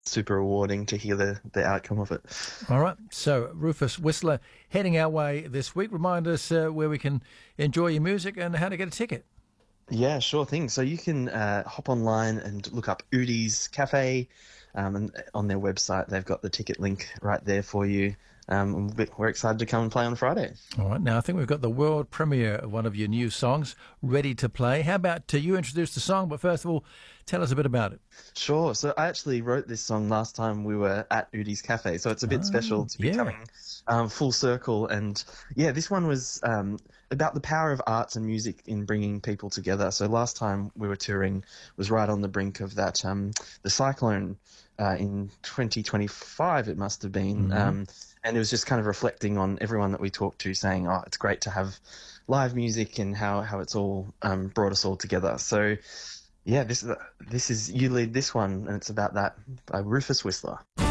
super rewarding to hear the outcome of it. All right. So, Rufus Whistler heading our way this week. Remind us where we can enjoy your music and how to get a ticket. Yeah, sure thing. So you can hop online and look up Udi's Cafe, and on their website they've got the ticket link right there for you. We're excited to come and play on Friday. All right. Now, I think we've got the world premiere of one of your new songs ready to play. How about you introduce the song, but first of all, tell us a bit about it. Sure. So I actually wrote this song last time we were at Udi's Cafe, so it's a bit special to be coming full circle. And yeah, this one was about the power of arts and music in bringing people together. So last time we were touring was right on the brink of that, the cyclone in 2025 it must have been. And it was just kind of reflecting on everyone that we talked to, saying, oh, it's great to have live music and how it's all brought us all together. So yeah, this is You Lead This One, and it's about that by Rufus Whistler.